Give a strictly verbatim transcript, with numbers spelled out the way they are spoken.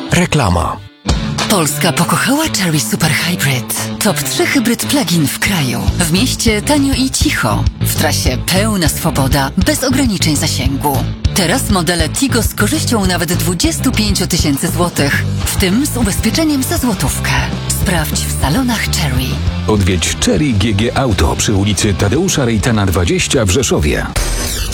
Reklama. Polska pokochała Chery Super Hybrid. Top trzy hybryd plug-in w kraju. W mieście tanio i cicho. W trasie pełna swoboda, bez ograniczeń zasięgu. Teraz modele Tigo z korzyścią nawet dwadzieścia pięć tysięcy złotych, w tym z ubezpieczeniem za złotówkę. Sprawdź w salonach Chery. Odwiedź Chery G G Auto przy ulicy Tadeusza Rejtana dwadzieścia w Rzeszowie.